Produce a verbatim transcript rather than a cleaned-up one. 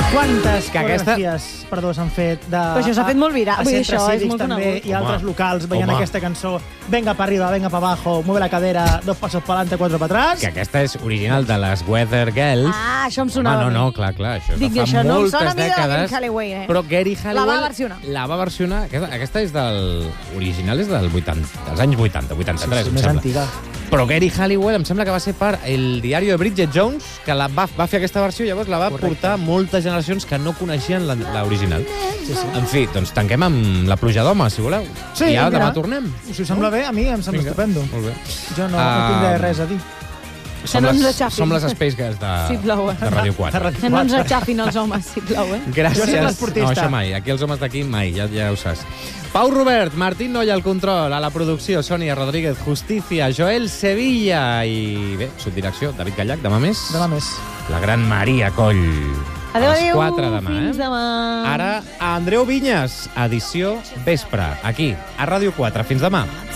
Quantes Que aquesta- coreografies, perdó, s'han fet de... Però això s'ha fet molt viral, A vull dir, centres això és cívics molt també conegut. i altres Home, locals veient home. aquesta cançó. Venga pa arriba, venga pa abajo, mueve la cadera, dos pasos para adelante, cuatro para atrás. Que aquesta és original de les Weather Girls. Ah, això em Home, sonava. no, a mi. no, clar, clar, això és Dic, de fa això no em moltes sona a mi de dècades. Gary Halliwell, eh? Però Gary Halliwell... La va versionar. La va versionar. Aquesta, aquesta és del... Original és del vuitanta, dels anys vuitanta, vuitanta-tres, Sí, sí, em més sembla. antiga. Però Gary Halliwell em sembla que va ser per el diari de Bridget Jones, que la va, va fer aquesta versió i llavors la va Correcte. portar moltes generacions que no coneixien la- l'original. Sí, sí. En fi, doncs tanquem amb la pluja d'homes, si voleu. Sí, I ara mira. demà tornem. Si us sembla bé, a mi em sembla Vinga, estupendo. Molt bé. Jo no, Ah, no tindré res a dir. Som, no ens les, aixafin. som les Space Girls de, Sisplau, eh? de Ràdio quatre. De Ràdio Que no ens aixafin els homes, sisplau, eh? Jo Gràcies. soc l'esportista. No, això mai. Aquí els homes d'aquí mai, ja, ja ho saps. Pau Robert, Martín Noia al control, a la producció, Sònia Rodríguez, Justícia, Joel Sevilla i, bé, subdirecció, David Gallac, demà més. Demà més. La gran Maria Coll. Adéu, a les adéu. quatre demà, Fins eh? demà. Ara, a Andreu Vinyes, edició vespre, aquí, a Ràdio quatre. Fins demà.